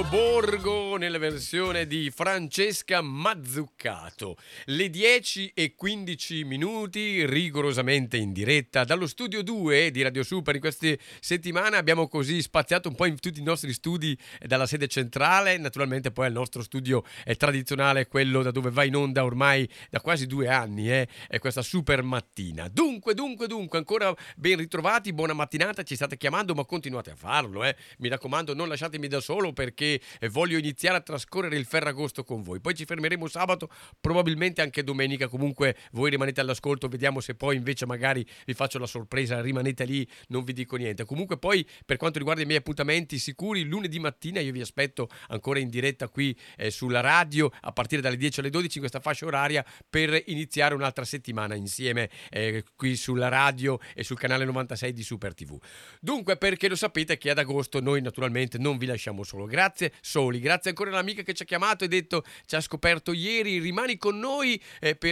Borgo nella versione di Francesca Mazzuccato. Le 10:15 rigorosamente in diretta dallo studio 2 di Radio Super. In queste settimane abbiamo così spaziato un po' in tutti i nostri studi dalla sede centrale, naturalmente poi al nostro studio tradizionale, quello da dove va in onda ormai da quasi 2 anni, è questa super mattina. Dunque, ancora ben ritrovati, buona mattinata, ci state chiamando ma continuate a farlo, mi raccomando, non lasciatemi da solo perché voglio iniziare a trascorrere il Ferragosto con voi. Poi ci fermeremo sabato, probabilmente anche domenica. Comunque voi rimanete all'ascolto, vediamo se poi invece magari vi faccio la sorpresa, rimanete lì, non vi dico niente. Comunque poi per quanto riguarda i miei appuntamenti sicuri, lunedì mattina io vi aspetto ancora in diretta qui sulla radio a partire dalle 10 alle 12 in questa fascia oraria per iniziare un'altra settimana insieme qui sulla radio e sul canale 96 di Super TV. Dunque, perché lo sapete che ad agosto noi naturalmente non vi lasciamo grazie ancora all'amica che ci ha chiamato e detto ci ha scoperto ieri, rimani con noi per